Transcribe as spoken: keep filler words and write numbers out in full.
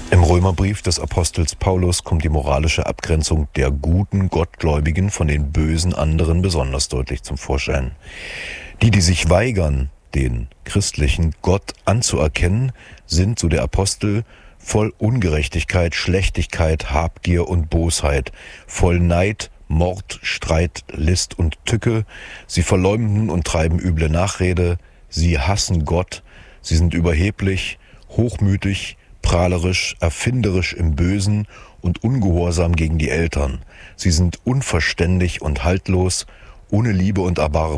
Im Römerbrief des Apostels Paulus kommt die moralische Abgrenzung der guten Gottgläubigen von den bösen anderen besonders deutlich zum Vorschein. Die, die sich weigern, den christlichen Gott anzuerkennen, sind, so der Apostel, voll Ungerechtigkeit, Schlechtigkeit, Habgier und Bosheit, voll Neid, Mord, Streit, List und Tücke. Sie verleumden und treiben üble Nachrede, sie hassen Gott, sie sind überheblich, hochmütig, prahlerisch, erfinderisch im Bösen und ungehorsam gegen die Eltern. Sie sind unverständig und haltlos, ohne Liebe und Erbarmen.